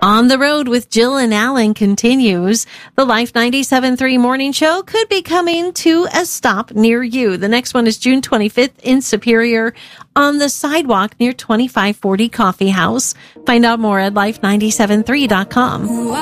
On the Road with Jill and Alan continues. The Life 97.3 morning show could be coming to a stop near you. The next one is June 25th in Superior on the sidewalk near 2540 Coffee House. Find out more at life973.com.